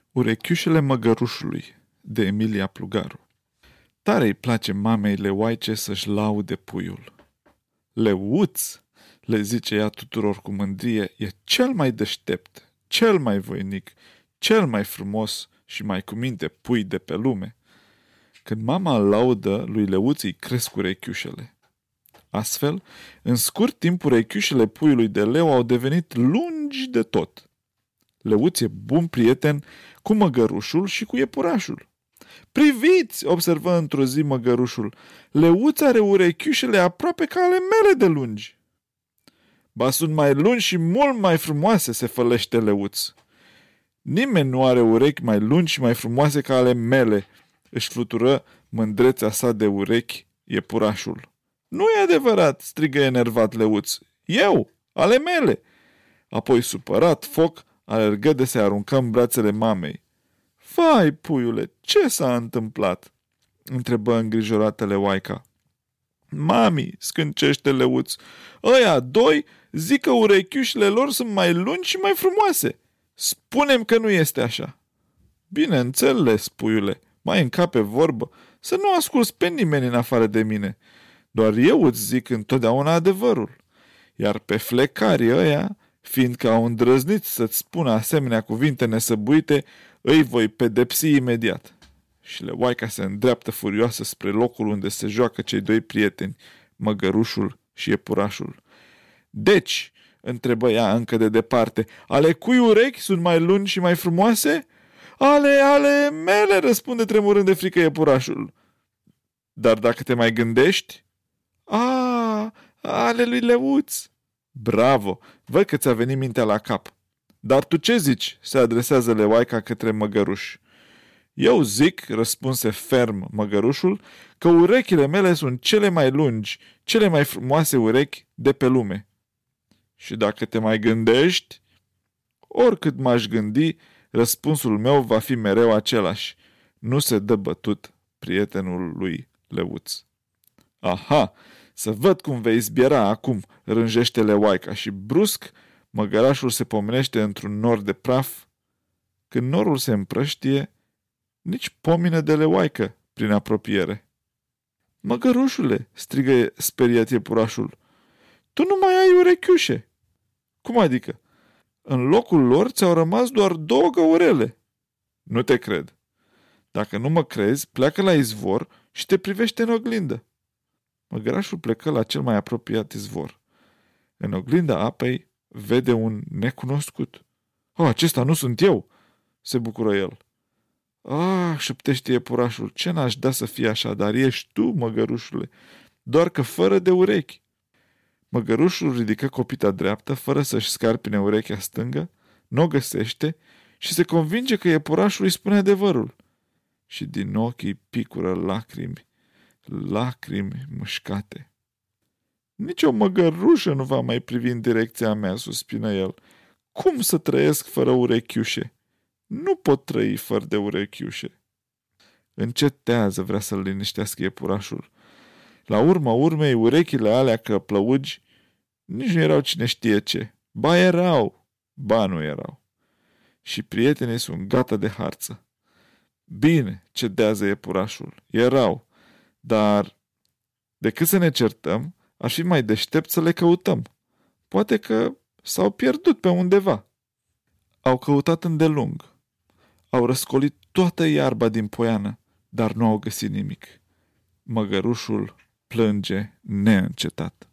Urechiușele măgărușului, de Emilia Plugaru. Tare îi place mamei leoaice să-și laude puiul. Leuț, le zice ea tuturor cu mândrie, e cel mai deștept, cel mai voinic, cel mai frumos și mai cu minte pui de pe lume. Când mama îl laudă, lui Leuț îi cresc urechiușele. Astfel, în scurt timp, urechiușele puiului de leu au devenit lungi de tot. Leuț e bun prieten cu măgărușul și cu iepurașul. Priviți, observă într-o zi măgărușul, Leuț are urechiușele aproape ca ale mele de lungi. Ba, sunt mai lungi și mult mai frumoase, se fălește Leuț. Nimeni nu are urechi mai lungi și mai frumoase ca ale mele, își flutură mândrețea sa de urechi iepurașul. Nu e adevărat, strigă enervat Leuț. Eu, ale mele. Apoi, supărat, foc, alergă de se aruncă în brațele mamei. Vai, puiule, ce s-a întâmplat? Întrebă îngrijorată leoaica. Mami, scâncește Leuț, ăia doi zic că urechiușile lor sunt mai lungi și mai frumoase. Spune-mi că nu este așa. Bineînțeles, puiule, mai încape vorbă, să nu asculți pe nimeni în afară de mine. Doar eu îți zic întotdeauna adevărul. Iar pe flecarii ăia, fiindcă au îndrăznit să-ți spună asemenea cuvinte nesăbuite, îi voi pedepsi imediat. Și leoaica se îndreaptă furioasă spre locul unde se joacă cei doi prieteni, măgărușul și iepurașul. Deci, întrebă ea încă de departe, ale cui urechi sunt mai lungi și mai frumoase? Ale mele, răspunde tremurând de frică iepurașul. Dar dacă te mai gândești? Ale lui Leuț. Bravo, văd că ți-a venit mintea la cap. Dar tu ce zici? Se adresează leoaica către măgăruș. Eu zic, răspunse ferm măgărușul, că urechile mele sunt cele mai lungi, cele mai frumoase urechi de pe lume. Și dacă te mai gândești? Oricât m-aș gândi, răspunsul meu va fi mereu același. Nu se dă bătut prietenul lui Leuț. Aha, să văd cum vei zbiera acum, rânjește leoaica și brusc măgărașul se pomenește într-un nor de praf. Când norul se împrăștie, nici pomină de leoaică prin apropiere. Măgărușule, strigă speriat iepurașul, tu nu mai ai urechiușe. Cum adică? În locul lor ți-au rămas doar 2 găurele. Nu te cred. Dacă nu mă crezi, pleacă la izvor și te privește în oglindă. Măgărașul plecă la cel mai apropiat izvor. În oglinda apei vede un necunoscut. Acesta nu sunt eu, se bucură el. Șoptește iepurașul, ce n-aș da să fie așa, dar ești tu, măgărușule, doar că fără de urechi. Măgărușul ridică copita dreaptă, fără să-și scarpine urechea stângă, n-o găsește și se convinge că iepurașul îi spune adevărul. Și din ochi îi picură lacrimi mușcate. Nici o măgărușă nu va mai privi în direcția mea, suspină el. Cum să trăiesc fără urechiușe? Nu pot trăi fără de urechiușe. Încetează, vrea să-l liniștească iepurașul. La urma urmei, urechile alea căplăugi nici nu erau cine știe ce. Ba erau, ba nu erau. Și prietenii sunt gata de harță. Bine, cedează iepurașul, erau, dar decât să ne certăm, ar fi mai deștept să le căutăm. Poate că s-au pierdut pe undeva. Au căutat îndelung. Au răscolit toată iarba din poiană, dar nu au găsit nimic. Măgărușul plânge neîncetat.